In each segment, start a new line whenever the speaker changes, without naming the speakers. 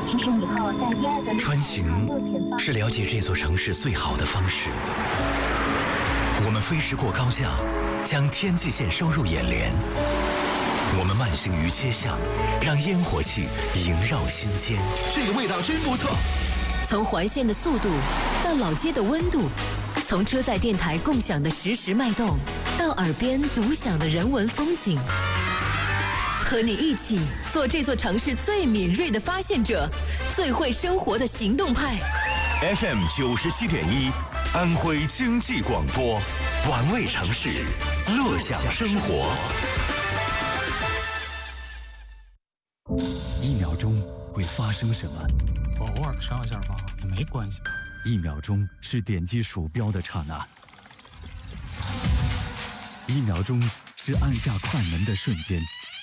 其实以后在第二个
穿行是了解这座城市最好的方式。我们飞驰过高架，将天际线收入眼帘。我们慢行于街巷，让烟火气萦绕心间。
这个味道真不错。
从环线的速度到老街的温度，从车载电台共享的实时脉动，到耳边独享的人文风景，和你一起做这座城市最敏锐的发现者，最会生活的行动派。
FM 97.1，安徽经济广播，玩味城市，乐享生活。
1秒钟会发生什么？
我偶尔上下吧，也没关系吧。
1秒钟是点击鼠标的刹那，1秒钟是按下快门的瞬间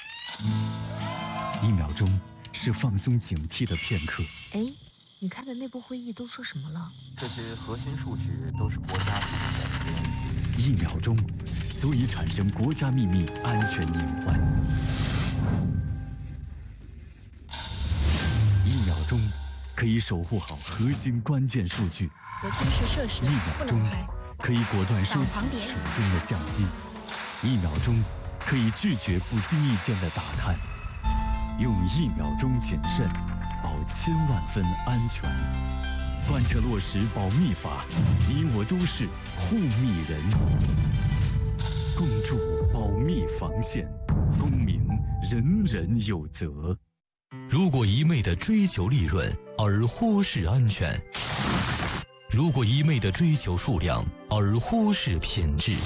，1秒钟是放松警惕的片刻。
哎，你开的内部会议都说什么了？
这些核心数据都是国家秘
1
密
秒钟足以产生国家秘密安全隐患。1秒钟可以守护好核心关键数据。
核军事设施
1秒钟可以果断收起手中的相机。1秒钟可以拒绝不经意间的打探。用1秒钟谨慎，保1000万分安全。贯彻落实保密法，你我都是护密人。共筑保密防线，公民人人有责。
如果一味地追求利润而忽视安全，如果一味地追求数量而忽视品质，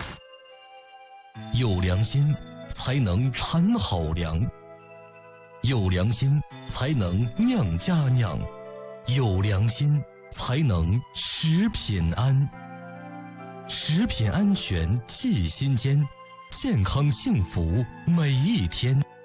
有良心才能产好粮，有良心才能酿家酿，有良心才能食品安。食品安全记心间，健康幸福每一天。